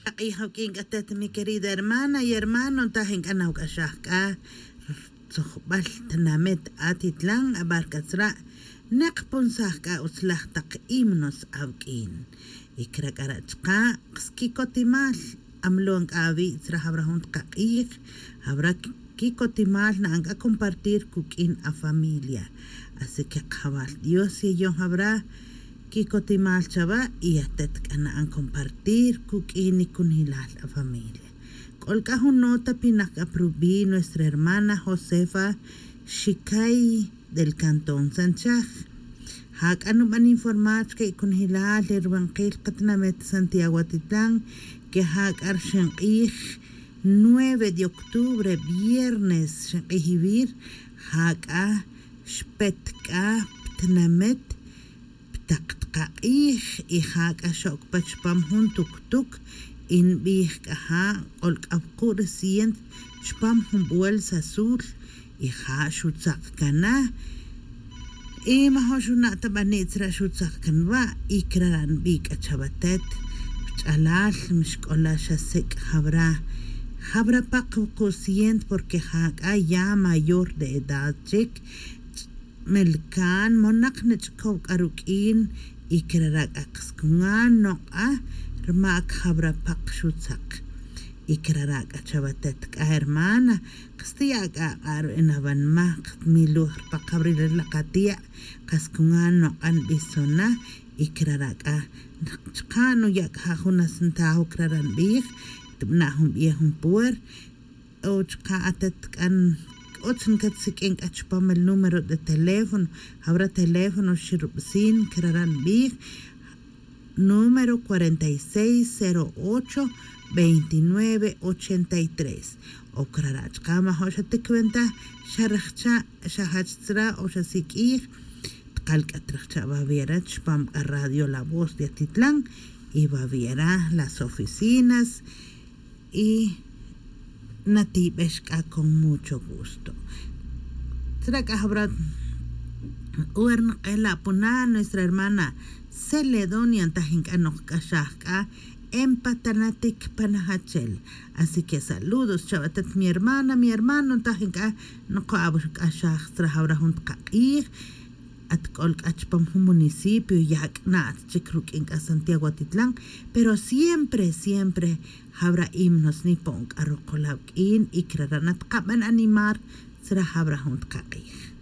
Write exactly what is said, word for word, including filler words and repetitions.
Hijo, quien que mi querida hermana y hermano, tajen canau kashaka, sohbal tanamet atitlan, abarkasra, nekpunsaka uslah tak imnos avkin. Ikrakarachka, skikotimal, amlong avi, trahabrahund kakik, habrá kikotimal na anga compartir kukin a familia. Así que cabal, Dios y yo habrá kikotimal chava y atet kana an compartir kukini kunhilal a familia. Colca nota pinak aprubí nuestra hermana Josefa Shikai del Cantón Sanchaj. Hak anu man informar que kunhilal erbanqil katnamet Santiago Atitlán que hak arshenqij nueve de octubre viernes shenqijivir hak a shpetka ptnamet taqtqa'ij ihak ashok pachpam hun tuk-tuk in bih kaha olk abqur sient shpam hun bolsa azul iha shutzaq kana e mahoshuna tabanitra shutzaq kanwa ikraran bik achabatet chalal mishkola shasek habra habra paqu sient porque hak ya mayor de edad chic melkan monak nechkov arukin ikrarak akskungan noqa rmak habra paqshutzaq ikrarak achabatet ka hermana qstiyak ar enaban maq miluh paqabri laqatia qaskungan noqan bisona ikrarak a chqanu yak hajuna sintahu kraran bih tibnahum bihum puer o chqa atet kan Otsun katsik achpam el número de teléfono, habrá teléfono shirupsin kraran big número cuarenta y seis cero ocho veintinueve ochenta y tres. O krarach kama hosha te cuenta sharachcha shahachtra o shasikir kalkatracha baviera chpam a radio La Voz de Atitlán y baviera las oficinas y Natibeshka con mucho gusto. Será que habrá la puna nuestra hermana Celedonia Tajinkanoch Kashaka en Patanatik Panahachel. Así que saludos, chavatet, mi hermana, mi hermano Tajinka no coabush Kashach Trahabra Hunt Kakir at Kolk Achpam municipio yak nat chikruk en Santiago Atitlán, pero siempre, siempre habrá himnos ni pong arrokolab in y kraranat kaban animar será habrá hunt kakir.